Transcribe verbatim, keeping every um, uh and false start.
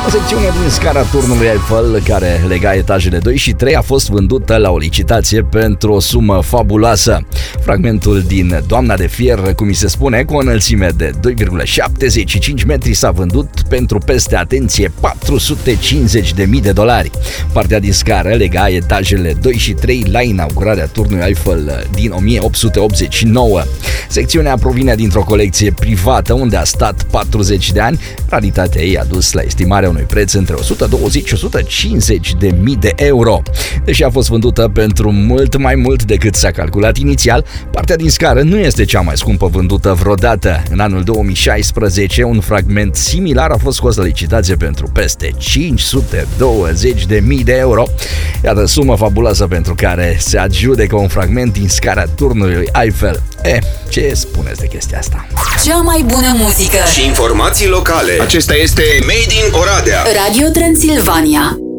O secțiune din scara turnului Eiffel care lega etajele doi și trei a fost vândută la o licitație pentru o sumă fabuloasă. Fragmentul din Doamna de Fier, cum mi se spune, cu o înălțime de doi virgulă șaptezeci și cinci metri, s-a vândut pentru peste, atenție, patru sute cincizeci de mii de dolari. Partea din scară lega etajele doi și trei la inaugurarea turnului Eiffel din o mie opt sute optzeci și nouă. Secțiunea provine dintr-o colecție privată unde a stat patruzeci de ani. Raritatea ei a dus la estimarea unui preț între o sută douăzeci și o sută cincizeci de mii de euro. Deși a fost vândută pentru mult mai mult decât s-a calculat inițial, partea din scară nu este cea mai scumpă vândută vreodată. În anul două mii șaisprezece, un fragment similar a fost scos la licitație pentru peste cinci sute douăzeci de mii de euro. Iată sumă fabuloasă pentru care se adjudecă un fragment din scara turnului Eiffel. E, ce spuneți de chestia asta? Cea mai bună muzică și informații locale. Acesta este Made in Oradea. Radio Transilvania.